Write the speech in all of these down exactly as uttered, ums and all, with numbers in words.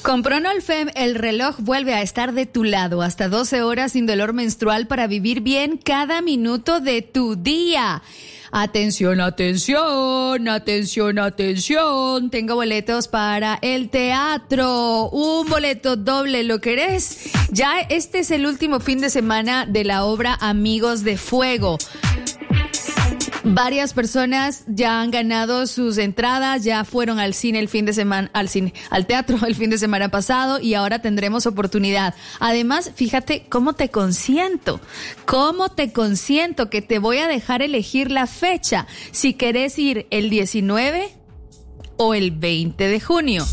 Con Pronolfem, el reloj vuelve a estar de tu lado hasta doce horas sin dolor menstrual para vivir bien cada minuto de tu día. Atención, atención, atención, atención. Tengo boletos para el teatro. Un boleto doble, ¿lo querés? Ya este es el último fin de semana de la obra Amigos de Fuego. Varias personas ya han ganado sus entradas, ya fueron al cine el fin de semana, al cine, al teatro el fin de semana pasado y ahora tendremos oportunidad. Además, fíjate cómo te consiento, cómo te consiento que te voy a dejar elegir la fecha, si querés ir el diecinueve o el veinte de junio.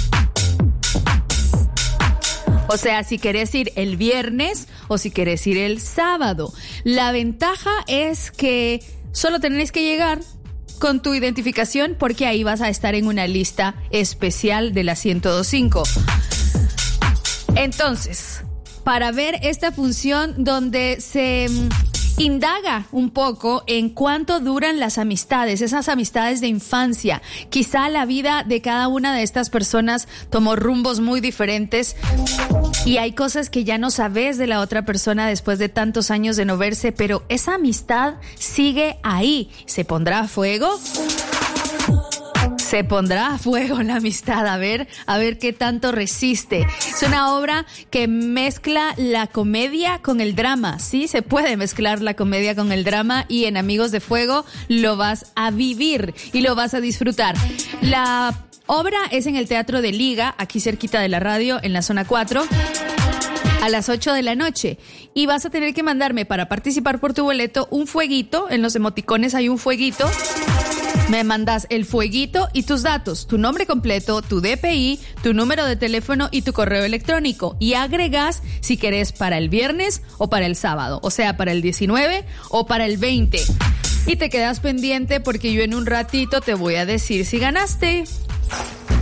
O sea, si querés ir el viernes o si querés ir el sábado. La ventaja es que solo tenés que llegar con tu identificación porque ahí vas a estar en una lista especial de la ciento dos punto cinco. Entonces, para ver esta función donde se indaga un poco en cuánto duran las amistades, esas amistades de infancia. Quizá la vida de cada una de estas personas tomó rumbos muy diferentes y hay cosas que ya no sabes de la otra persona después de tantos años de no verse, pero esa amistad sigue ahí. ¿Se pondrá a fuego? Se pondrá a fuego la amistad, a ver, a ver qué tanto resiste. Es una obra que mezcla la comedia con el drama, sí, se puede mezclar la comedia con el drama y en Amigos de Fuego lo vas a vivir y lo vas a disfrutar. La obra es en el Teatro de Liga, aquí cerquita de la radio, en la zona cuatro. A las ocho de la noche. Y vas a tener que mandarme para participar por tu boleto un fueguito. En los emoticones hay un fueguito. Me mandas el fueguito y tus datos, tu nombre completo, tu D P I, tu número de teléfono y tu correo electrónico. Y agregas si querés para el viernes o para el sábado. O sea, para el diecinueve o para el veinte. Y te quedas pendiente porque yo en un ratito te voy a decir si ganaste.